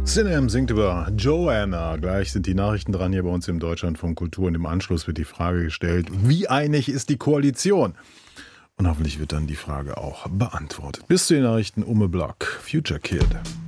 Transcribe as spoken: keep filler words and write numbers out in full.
Sinem singt über Joanna. Gleich sind die Nachrichten dran hier bei uns im Deutschlandfunk Kultur und im Anschluss wird die Frage gestellt, wie einig ist die Koalition? Und hoffentlich wird dann die Frage auch beantwortet. Bis zu den Nachrichten, Umme Block, Future Kid.